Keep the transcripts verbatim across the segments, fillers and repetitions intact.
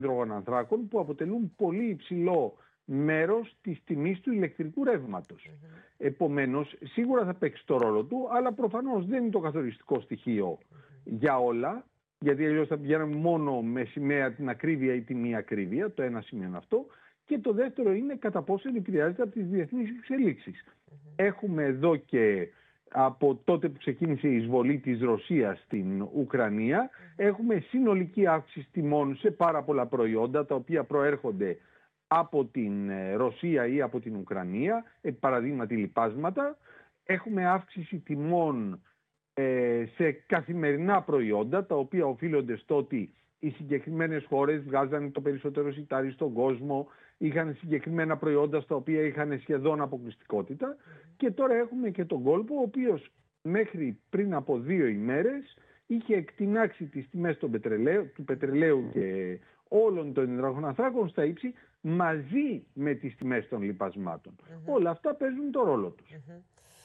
υδρογονανθράκων που αποτελούν πολύ υψηλό μέρος της τιμής του ηλεκτρικού ρεύματος. Mm-hmm. Επομένως, σίγουρα θα παίξει το ρόλο του, αλλά προφανώς δεν είναι το καθοριστικό στοιχείο mm-hmm. για όλα, γιατί αλλιώς θα πηγαίναμε μόνο με σημαία την ακρίβεια ή τη μη ακρίβεια, το ένα σημείο είναι αυτό, και το δεύτερο είναι κατά πόσο επηρεάζεται από τις διεθνείς εξελίξεις. Mm-hmm. Έχουμε εδώ και από τότε που ξεκίνησε η εισβολή της Ρωσίας στην Ουκρανία, mm-hmm. έχουμε συνολική αύξηση τιμών σε πάρα πολλά προϊόντα, τα οποία προέρχονται από την Ρωσία ή από την Ουκρανία, επί παραδείγματι λιπάσματα. Έχουμε αύξηση τιμών ε, σε καθημερινά προϊόντα, τα οποία οφείλονται στο ότι οι συγκεκριμένες χώρες βγάζανε το περισσότερο σιτάρι στον κόσμο, είχαν συγκεκριμένα προϊόντα στα οποία είχαν σχεδόν αποκλειστικότητα. Και τώρα έχουμε και τον κόλπο, ο οποίος μέχρι πριν από δύο ημέρες είχε εκτινάξει τις τιμές του πετρελαίου, του πετρελαίου και όλων των υδρογονανθράκων στα ύψη, μαζί με τις τιμές των λιπασμάτων. Mm-hmm. Όλα αυτά παίζουν το ρόλο τους. Mm-hmm.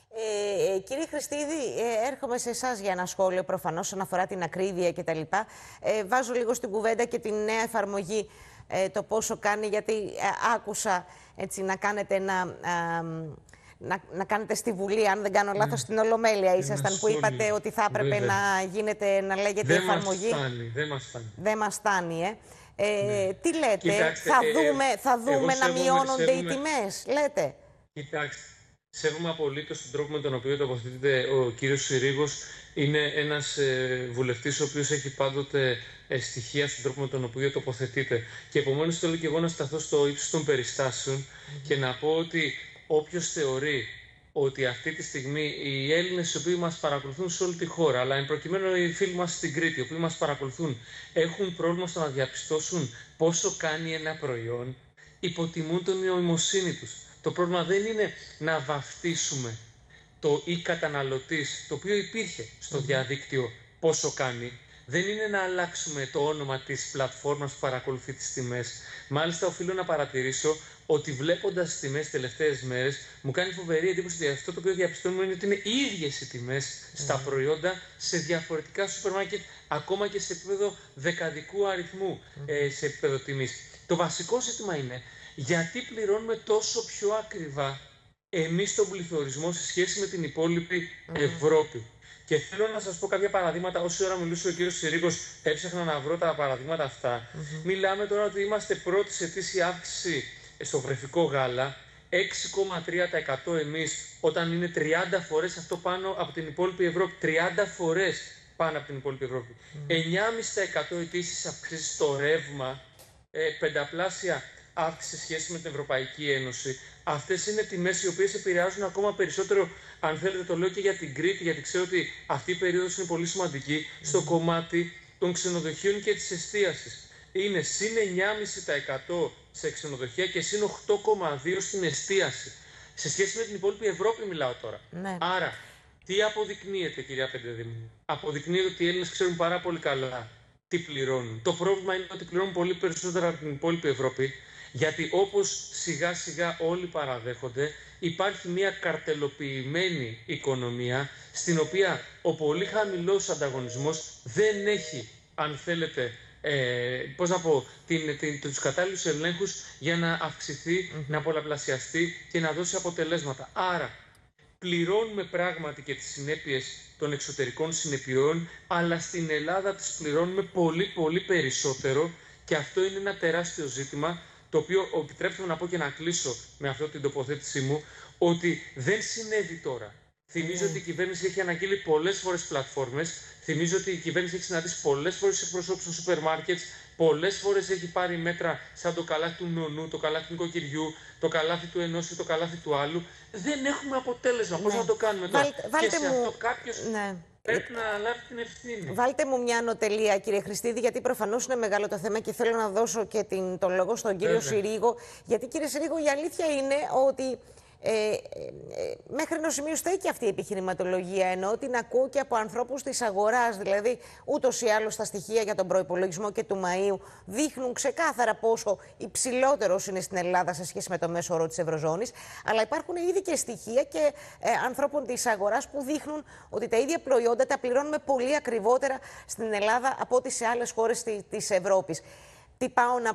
Ε, κύριε Χριστίδη, ε, έρχομαι σε εσάς για ένα σχόλιο προφανώς όσον αφορά την ακρίβεια κτλ. Ε, βάζω λίγο στην κουβέντα και την νέα εφαρμογή, ε, το πόσο κάνει, γιατί ε, άκουσα έτσι, να κάνετε ένα... Ε, Να, να κάνετε στη Βουλή, αν δεν κάνω λάθος, στην Ολομέλεια ήσασταν, που είπατε ότι θα έπρεπε Βέβαια. να γίνεται, να λέγεται δεν εφαρμογή. Μας φτάνει, δεν μας φτάνει. Δεν μας φτάνει, ε. ε ναι. Τι λέτε, Κοιτάξτε, θα ε, δούμε, θα δούμε να σέβομαι, μειώνονται σέβομαι, οι τιμές, λέτε. Κοιτάξτε, σέβομαι απολύτως τον τρόπο με τον οποίο τοποθετείται ο κύριος Συρίγος. Είναι ένας ε, βουλευτής ο οποίος έχει πάντοτε ε, στοιχεία στον τρόπο με τον οποίο τοποθετείται. Και επομένως θέλω και εγώ να σταθώ στο ύψος των περιστάσεων mm-hmm. και να πω ότι όποιος θεωρεί ότι αυτή τη στιγμή οι Έλληνες οι οποίοι μας παρακολουθούν σε όλη τη χώρα, αλλά εν προκειμένου οι φίλοι μας στην Κρήτη, οι οποίοι μας παρακολουθούν, έχουν πρόβλημα στο να διαπιστώσουν πόσο κάνει ένα προϊόν, υποτιμούν την νοημοσύνη τους. Το πρόβλημα δεν είναι να βαφτίσουμε το «ή καταναλωτής», το οποίο υπήρχε στο διαδίκτυο, πόσο κάνει. Δεν είναι να αλλάξουμε το όνομα της πλατφόρμας που παρακολουθεί τις τιμές. Μάλιστα, οφείλω να παρατηρήσω ότι βλέποντας τις τιμές τις τελευταίες μέρες, μου κάνει φοβερή εντύπωση ότι αυτό το οποίο διαπιστώνουμε είναι ότι είναι οι ίδιες οι τιμές mm. στα προϊόντα σε διαφορετικά σούπερ μάρκετ, ακόμα και σε επίπεδο δεκαδικού αριθμού, mm. ε, σε επίπεδο τιμής. Το βασικό ζήτημα είναι γιατί πληρώνουμε τόσο πιο ακριβά εμείς τον πληθωρισμό σε σχέση με την υπόλοιπη mm. Ευρώπη. Και θέλω να σας πω κάποια παραδείγματα. Όση ώρα μιλούσε ο κύριος Συρίγος, έψαχνα να βρω τα παραδείγματα αυτά. Mm-hmm. Μιλάμε τώρα ότι είμαστε πρώτοι σε ετήσια αύξηση στο βρεφικό γάλα, έξι κόμμα τρία τοις εκατό εμείς, όταν είναι τριάντα φορές αυτό πάνω από την υπόλοιπη Ευρώπη. τριάντα φορές πάνω από την υπόλοιπη Ευρώπη. Mm. εννιά κόμμα πέντε τοις εκατό ετήσιες αυξήσεις στο ρεύμα, ε, πενταπλάσια αύξηση σε σχέση με την Ευρωπαϊκή Ένωση. Αυτές είναι τιμές οι οποίες επηρεάζουν ακόμα περισσότερο, αν θέλετε το λέω και για την Κρήτη, γιατί ξέρω ότι αυτή η περίοδος είναι πολύ σημαντική, mm. στο κομμάτι των ξενοδοχείων και της εστίασης. Είναι συν εννιά κόμμα πέντε τοις εκατό σε ξενοδοχεία και συν οκτώ κόμμα δύο τοις εκατό στην εστίαση. Σε σχέση με την υπόλοιπη Ευρώπη μιλάω τώρα. Ναι. Άρα, τι αποδεικνύεται, κυρία Πεντεδήμου? Αποδεικνύεται ότι οι Έλληνες ξέρουν πάρα πολύ καλά τι πληρώνουν. Το πρόβλημα είναι ότι πληρώνουν πολύ περισσότερα από την υπόλοιπη Ευρώπη, γιατί όπως σιγά σιγά όλοι παραδέχονται, υπάρχει μια καρτελοποιημένη οικονομία, στην οποία ο πολύ χαμηλός ανταγωνισμός δεν έχει, αν θέλετε, Ε, πώς να πω, την, την, τους κατάλληλους ελέγχους για να αυξηθεί, mm-hmm. να πολλαπλασιαστεί και να δώσει αποτελέσματα. Άρα, πληρώνουμε πράγματι και τις συνέπειες των εξωτερικών συνεπειών, αλλά στην Ελλάδα τις πληρώνουμε πολύ πολύ περισσότερο, και αυτό είναι ένα τεράστιο ζήτημα, το οποίο επιτρέψτε μου να πω και να κλείσω με αυτή την τοποθέτησή μου, ότι δεν συνέβη τώρα. Θυμίζω mm. ότι η κυβέρνηση έχει αναγγείλει πολλές φορές πλατφόρμες. Θυμίζω ότι η κυβέρνηση έχει συναντήσει πολλές φορές εκπροσώπους των σούπερ μάρκετ. Πολλές φορές έχει πάρει μέτρα σαν το καλάθι του νονού, το καλάθι του νοικοκυριού, το καλάθι του ενός ή το καλάθι του άλλου. Δεν έχουμε αποτέλεσμα. Ναι. Πώς να το κάνουμε τώρα? Βάλτε, βάλτε και σε μου... αυτό κάποιος ναι. πρέπει να λάβει την ευθύνη. Βάλτε μου μια ανωτελεία, κύριε Χριστίδη, γιατί προφανώς είναι μεγάλο το θέμα και θέλω να δώσω και την, τον λόγο στον κύριο Βέβαια. Συρίγο. Γιατί, κύριε Συρίγο, η αλήθεια είναι ότι Ε, ε, ε, μέχρι ενός σημείου στέκει αυτή η επιχειρηματολογία, ενώ την ακούω και από ανθρώπους της αγοράς. Δηλαδή, ούτως ή άλλως τα στοιχεία για τον προϋπολογισμό και του Μαΐου δείχνουν ξεκάθαρα πόσο υψηλότερος είναι στην Ελλάδα σε σχέση με το μέσο όρο της Ευρωζώνης. Αλλά υπάρχουν ήδη και στοιχεία και ε, ανθρώπων της αγοράς που δείχνουν ότι τα ίδια προϊόντα τα πληρώνουμε πολύ ακριβότερα στην Ελλάδα από ό,τι σε άλλες χώρες της Ευρώπης. τι πάω να